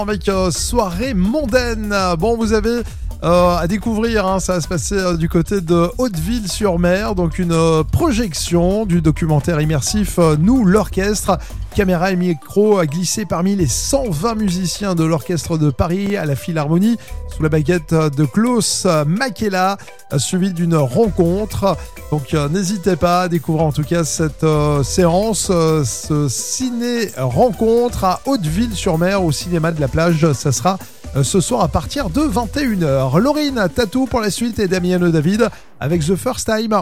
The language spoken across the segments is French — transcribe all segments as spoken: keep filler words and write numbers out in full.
Avec euh, soirée mondaine. Bon, vous avez euh, à découvrir, hein, ça va se passer euh, du côté de Hauteville-sur-Mer, donc une euh, projection du documentaire immersif euh, Nous l'orchestre. Caméra et micro à glisser parmi les cent vingt musiciens de l'orchestre de Paris à la Philharmonie sous la baguette de Klaus Makela, suivi d'une rencontre. Donc euh, n'hésitez pas à découvrir en tout cas cette euh, séance, euh, ce ciné-rencontre à Hauteville-sur-Mer au cinéma de la plage. Ça sera euh, ce soir à partir de vingt et une heures. Laurine, Tatou pour la suite et Damien Le David avec The First Time.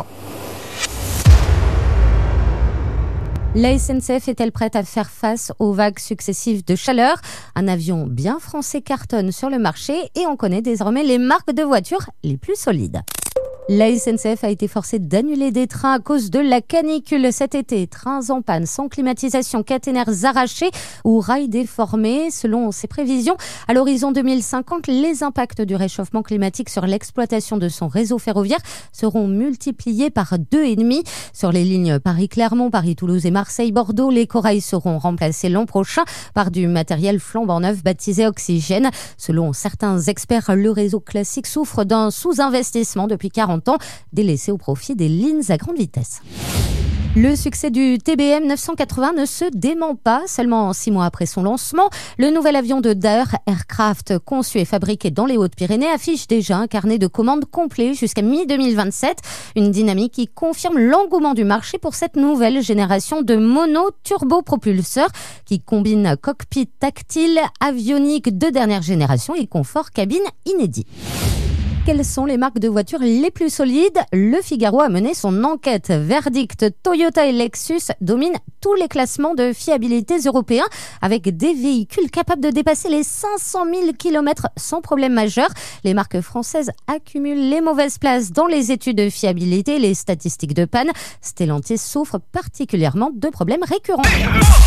La S N C F est-elle prête à faire face aux vagues successives de chaleur ? Un avion bien français cartonne sur le marché et on connaît désormais les marques de voitures les plus solides. La S N C F a été forcée d'annuler des trains à cause de la canicule cet été. Trains en panne, sans climatisation, caténaires arrachés ou rails déformés. Selon ses prévisions, à l'horizon deux mille cinquante, les impacts du réchauffement climatique sur l'exploitation de son réseau ferroviaire seront multipliés par deux et demi. Sur les lignes Paris-Clermont, Paris-Toulouse et Marseille-Bordeaux, les corails seront remplacés l'an prochain par du matériel flambant neuf baptisé Oxygène. Selon certains experts, le réseau classique souffre d'un sous-investissement depuis quarante ans, délaissé au profit des lignes à grande vitesse. Le succès du T B M neuf cent quatre-vingts ne se dément pas. Seulement six mois après son lancement, le nouvel avion de Daher Aircraft, conçu et fabriqué dans les Hautes-Pyrénées, affiche déjà un carnet de commandes complet jusqu'à mi deux mille vingt-sept. Une dynamique qui confirme l'engouement du marché pour cette nouvelle génération de mono-turbopropulseurs qui combine cockpit tactile, avionique de dernière génération et confort cabine inédit. Quelles sont les marques de voitures les plus solides ? Le Figaro a mené son enquête. Verdict, Toyota et Lexus dominent tous les classements de fiabilité européens avec des véhicules capables de dépasser les cinq cent mille kilomètres sans problème majeur. Les marques françaises accumulent les mauvaises places dans les études de fiabilité et les statistiques de panne. Stellantis souffre particulièrement de problèmes récurrents.